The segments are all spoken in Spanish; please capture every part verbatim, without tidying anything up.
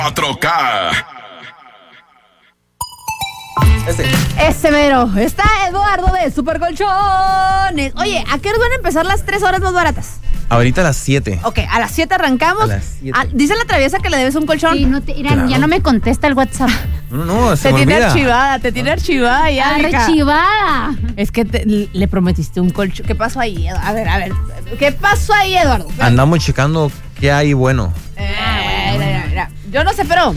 cuatro K. Ese. Ese mero. Está Eduardo de Super Colchones. Oye, ¿a qué hora van a empezar las tres horas más baratas? Ahorita a las siete. Ok, a las siete arrancamos. A las siete. Ah, dice la traviesa que le debes un colchón. Sí, no te, mira, Claro. ya no me contesta el WhatsApp. No, no, se Te me tiene olvida. archivada, te tiene archivada ya, mija. Archivada. Es que te- le prometiste un colchón. ¿Qué pasó ahí, Edu? A ver, a ver. ¿Qué pasó ahí, Eduardo? Andamos checando qué hay bueno. Eh, mira, mira. Yo no sé, pero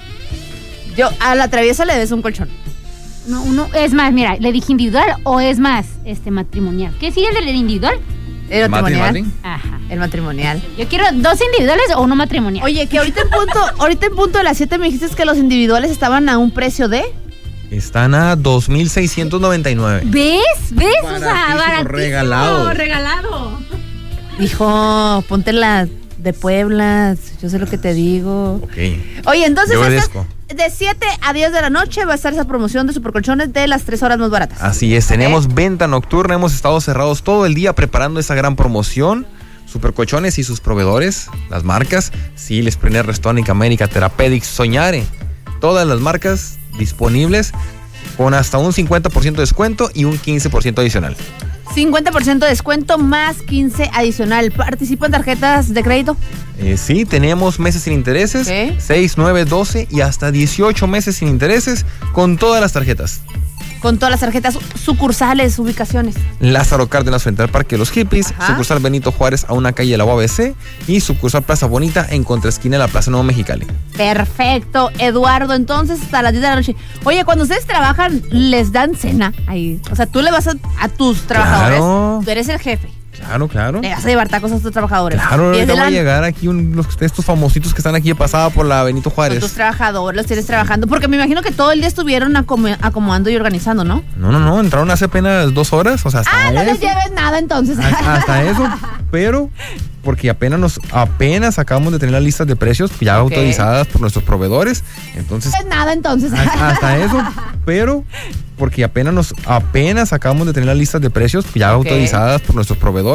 yo a la traviesa le debes un colchón. No, uno, es más, mira, le dije individual o es más, este matrimonial. ¿Qué sigue el del individual? El matrimonial. Mati, Mati. Ajá. El matrimonial. Yo quiero dos individuales o uno matrimonial. Oye, que ahorita en punto, ahorita en punto de las siete me dijiste que los individuales estaban a un precio de. Están a dos mil seiscientos noventa y nueve. ¿Ves? ¿Ves? O sea, Baratísimo, baratísimo. regalado. Regalado. Hijo, ponte la de Puebla. Yo sé lo que te digo. Ok. Oye, entonces Yo estas- obedezco. de siete a diez de la noche va a estar esa promoción de supercolchones de las tres horas más baratas. Así es, tenemos venta nocturna, hemos estado cerrados todo el día preparando esa gran promoción. Supercolchones y sus proveedores, las marcas, Siles, Premier, Restonic, América, Therapedic, Soñare, todas las marcas disponibles con hasta un cincuenta por ciento de descuento y un quince por ciento adicional. cincuenta por ciento de descuento más quince adicional. ¿Participan tarjetas de crédito? Eh, sí, tenemos meses sin intereses, ¿Qué? seis, nueve, doce y hasta dieciocho meses sin intereses con todas las tarjetas. Con todas las tarjetas, sucursales, ubicaciones. Lázaro Cárdenas frente al Parque de los Hippies, Ajá. sucursal Benito Juárez a una calle de la U A B C y sucursal Plaza Bonita en contraesquina de la Plaza Nuevo Mexicali. Perfecto, Eduardo. Entonces, hasta las diez de la noche. Oye, cuando ustedes trabajan, ¿les dan cena ahí? O sea, tú le vas a, a tus trabajadores. Claro. Tú eres el jefe. Claro, claro. Le vas a llevar tacos a tus trabajadores. Claro, Y es ahorita de va a la- llegar aquí un- los, estos famositos que están aquí de pasada por la Benito Con Juárez. tus trabajadores, los tienes trabajando. Porque me imagino que todo el día estuvieron acom- acomodando y organizando, ¿no? No, no, no, entraron hace apenas dos horas, o sea, hasta Ah, no les eso. lleves nada entonces. Hasta, hasta eso, pero porque apenas nos apenas acabamos de tener las listas de precios ya Ok. autorizadas por nuestros proveedores, entonces No les nada entonces. hasta, hasta eso, pero porque apenas nos apenas acabamos de tener las listas de precios ya Ok. autorizadas por nuestros proveedores.